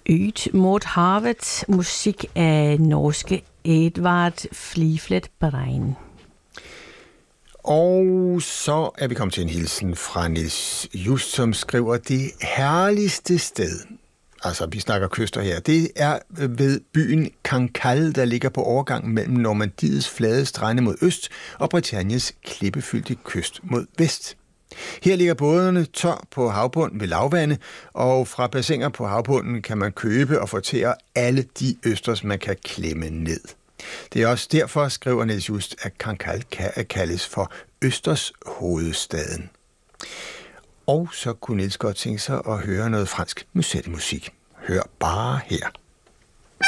Ut mod havet, musik af norske Edvard Fliflet Brein. Og så er vi kommet til en hilsen fra Niels Just, som skriver, det herligste sted, altså vi snakker kyster her, det er ved byen Cancale, der ligger på overgangen mellem Normandiets flade strande mod øst og Britanniens klippefyldte kyst mod vest. Her ligger bådene tør på havbunden ved lavvande, og fra bassiner på havbunden kan man købe og fortære alle de østers, man kan klemme ned. Det er også derfor, skriver Niels Just, at Cancale kaldes for Østers hovedstaden. Og så kunne Niels godt tænke sig at høre noget fransk musetmusik. Hør bare her.